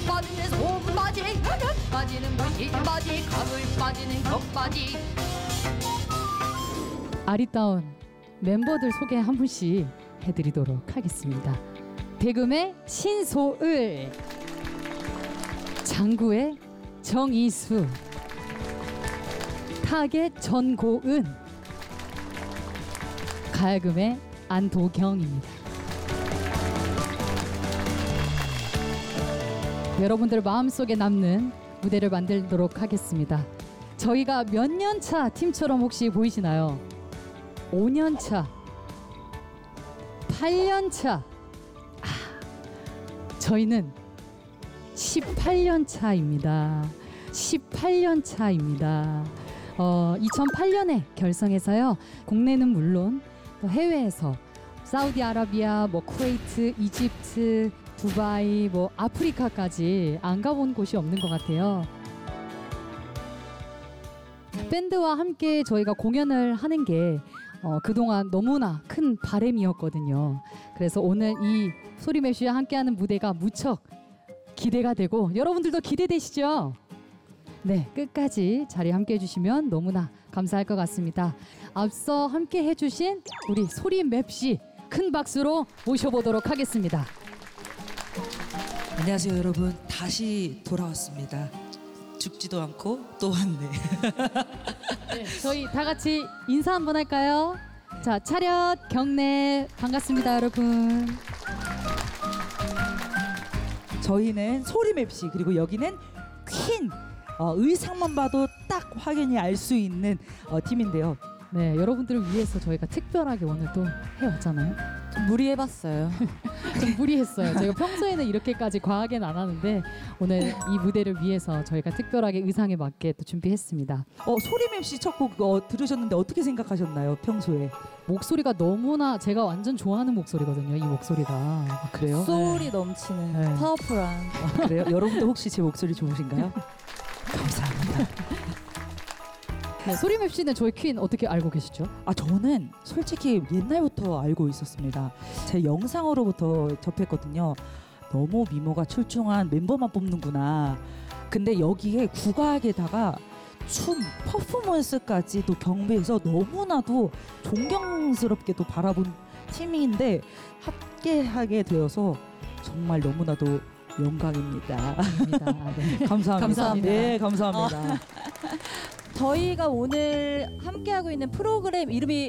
빠지는 속바지 빠지는 무신바지 가물 빠지는 격바지. 아리따운 멤버들 소개 한 분씩 해드리도록 하겠습니다. 대금의 신소을, 장구의 정이수, 타의 전고은, 가야금의 안도경입니다. 여러분들 마음속에 남는 무대를 만들도록 하겠습니다. 저희가 몇 년 차 팀처럼 혹시 보이시나요? 5년 차, 8년 차, 저희는 18년 차입니다. 18년 차입니다. 2008년에 결성해서요. 국내는 물론 또 해외에서 사우디아라비아, 뭐 쿠웨이트, 이집트, 두바이, 뭐 아프리카까지 안 가본 곳이 없는 것 같아요. 밴드와 함께 저희가 공연을 하는 게 그동안 너무나 큰 바람이었거든요. 그래서 오늘 이 소리맵시와 함께하는 무대가 무척 기대가 되고 여러분들도 기대되시죠? 네, 끝까지 자리 함께 해주시면 너무나 감사할 것 같습니다. 앞서 함께 해주신 우리 소리맵시 큰 박수로 모셔보도록 하겠습니다. 안녕하세요 여러분, 다시 돌아왔습니다. 죽지도 않고 또 왔네. 네, 저희 다 같이 인사 한번 할까요? 자, 차렷 경례 반갑습니다 여러분. 저희는 소리맵시, 그리고 여기는 퀸. 의상만 봐도 딱 확연히 알 수 있는 팀인데요. 네, 여러분들을 위해서 저희가 특별하게 오늘 또 해왔잖아요. 좀 무리해봤어요. 좀 무리했어요. 저희가 평소에는 이렇게까지 과하게는 안 하는데 오늘 이 무대를 위해서 저희가 특별하게 의상에 맞게 또 준비했습니다. 소리맵시 첫 곡 들으셨는데 어떻게 생각하셨나요? 평소에? 목소리가 너무나 제가 완전 좋아하는 목소리거든요. 이 목소리가. 그래요? 소울이 넘치는 네. 파워풀한. 그래요? 여러분도 혹시 제 목소리 좋으신가요? 감사합니다. 네, 소리맵시는 저희 퀸 어떻게 알고 계시죠? 저는 솔직히 옛날부터 알고 있었습니다. 제 영상으로부터 접했거든요. 너무 미모가 출중한 멤버만 뽑는구나. 근데 여기에 국악에다가 춤, 퍼포먼스까지 또 경배해서 너무나도 존경스럽게도 바라본 팀인데 함께하게 되어서 정말 너무나도 영광입니다. 네. 감사합니다. 감사합니다. 네, 감사합니다. 저희가 오늘 함께하고 있는 프로그램 이름이